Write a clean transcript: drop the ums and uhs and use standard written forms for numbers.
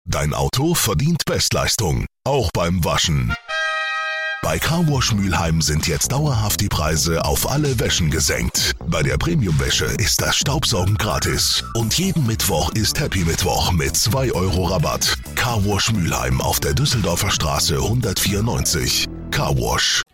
Dein Auto verdient Bestleistung, auch beim Waschen. Bei Carwash Mülheim sind jetzt dauerhaft die Preise auf alle Wäschen gesenkt. Bei der Premium-Wäsche ist das Staubsaugen gratis. Und jeden Mittwoch ist Happy Mittwoch mit 2 Euro Rabatt. Carwash Mülheim auf der Düsseldorfer Straße 194. Carwash